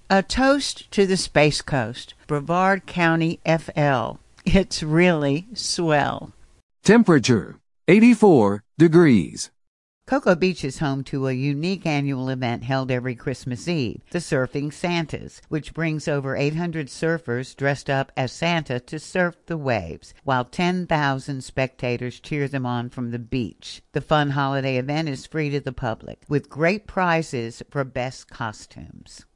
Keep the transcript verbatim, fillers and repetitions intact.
A toast to the Space Coast, Brevard County, F L. It's really swell. Temperature, eighty-four degrees. Cocoa Beach is home to a unique annual event held every Christmas Eve, the Surfing Santas, which brings over eight hundred surfers dressed up as Santa to surf the waves, while ten thousand spectators cheer them on from the beach. The fun holiday event is free to the public, with great prizes for best costumes.